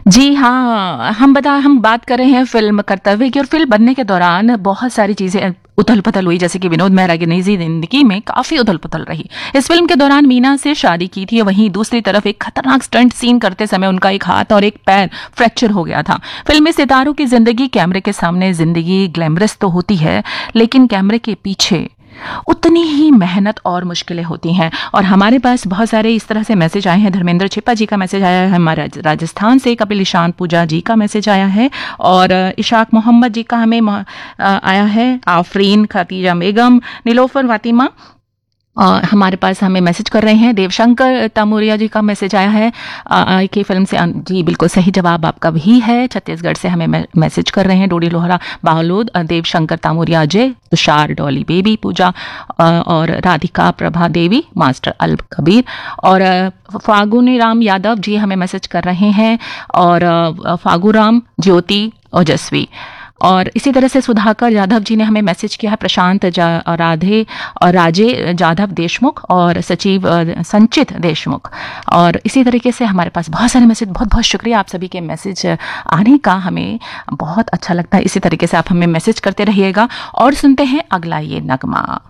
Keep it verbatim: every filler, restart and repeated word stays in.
जी हाँ, हम बता हम बात कर रहे हैं फ़िल्म कर्तव्य की और फ़िल्म बनने के दौरान बहुत सारी चीज़ें उथल-पुथल हुई, जैसे कि विनोद मेहरा की निजी ज़िंदगी में काफ़ी उथल-पुथल रही। इस फ़िल्म के दौरान मीना से शादी की थी, वहीं दूसरी तरफ एक खतरनाक स्टंट सीन करते समय उनका एक हाथ और एक पैर फ्रैक्चर हो गया था। फ़िल्म में सितारों की ज़िंदगी कैमरे के सामने ज़िंदगी ग्लैमरस तो होती है, लेकिन कैमरे के पीछे उतनी ही मेहनत और मुश्किलें होती हैं। और हमारे पास बहुत सारे इस तरह से मैसेज आए हैं। धर्मेंद्र छिप्पा जी का मैसेज आया है, हमारा राजस्थान से कपिल ईशान पूजा जी का मैसेज आया है, और इशाक मोहम्मद जी का हमें म- अ, आया है। आफरीन खतीजा बेगम, नीलोफर फातिमा और हमारे पास हमें मैसेज कर रहे हैं। देवशंकर तामुरिया जी का मैसेज आया है आ, की फिल्म से। जी बिल्कुल सही जवाब आपका भी है। छत्तीसगढ़ से हमें मै- मैसेज कर रहे हैं डोडी लोहरा बाहलोद, अ, देवशंकर तामुरिया अजय, तुषार डॉली बेबी पूजा, अ, और राधिका प्रभा देवी, मास्टर अल कबीर, और अ, फागुनी राम यादव जी हमें मैसेज कर रहे हैं, और अ, फागू राम ज्योति ओजस्वी। और इसी तरह से सुधाकर जाधव जी ने हमें मैसेज किया है। प्रशांत जा, राधे और राजे जाधव देशमुख और सचिव अ, संचित देशमुख। और इसी तरीके से हमारे पास बहुत सारे मैसेज। बहुत बहुत शुक्रिया आप सभी के मैसेज आने का, हमें बहुत अच्छा लगता है। इसी तरीके से आप हमें मैसेज करते रहिएगा। और सुनते हैं अगला ये नगमा।